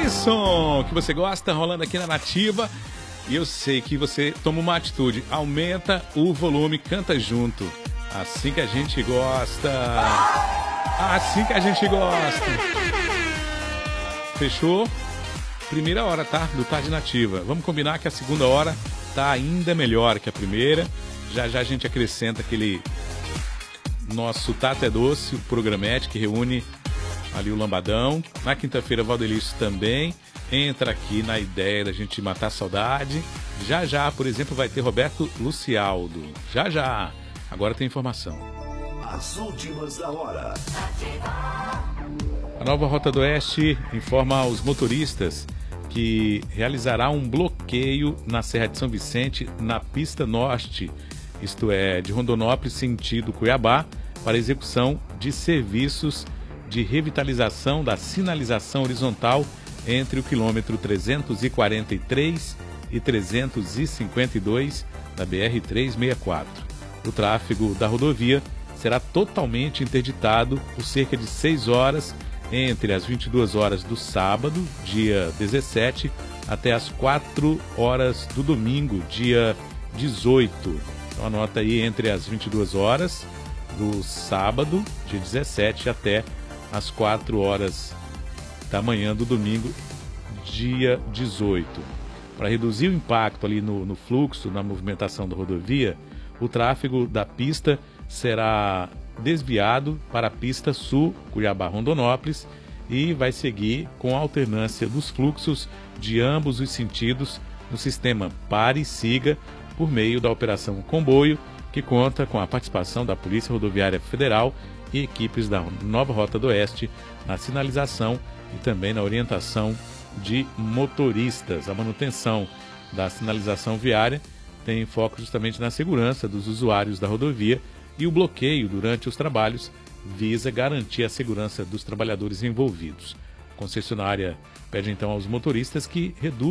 Aquele som que você gosta rolando aqui na Nativa. E eu sei que você toma uma atitude, aumenta o volume, canta junto. Assim que a gente gosta. Assim que a gente gosta. Fechou? Primeira hora, tá? Do Tarde Nativa. Vamos combinar que a segunda hora tá ainda melhor que a primeira. Já já a gente acrescenta aquele nosso Tata é Doce, o programete que reúne ali o Lambadão. Na quinta-feira, Valdelício também entra aqui na ideia da gente matar a saudade. Já já, por exemplo, vai ter Roberto Lucialdo. Já já. Agora tem informação. As últimas da hora. A nova Rota do Oeste informa aos motoristas que realizará um bloqueio na Serra de São Vicente, na pista norte, isto é, de Rondonópolis, sentido Cuiabá, para execução de serviços de revitalização da sinalização horizontal entre o quilômetro 343 e 352 da BR-364. O tráfego da rodovia será totalmente interditado por cerca de 6 horas entre as 22 horas do sábado, dia 17, até as 4 horas do domingo, dia 18. Então anota aí, entre as 22 horas do sábado, dia 17, até as 4 horas da manhã do domingo, dia 18. Para reduzir o impacto ali no fluxo, na movimentação da rodovia, o tráfego da pista será desviado para a pista sul, Cuiabá-Rondonópolis, e vai seguir com a alternância dos fluxos de ambos os sentidos no sistema Pare e Siga, por meio da Operação Comboio, que conta com a participação da Polícia Rodoviária Federal e equipes da Nova Rota do Oeste na sinalização e também na orientação de motoristas. A manutenção da sinalização viária tem foco justamente na segurança dos usuários da rodovia, e o bloqueio durante os trabalhos visa garantir a segurança dos trabalhadores envolvidos. A concessionária pede então aos motoristas que reduzam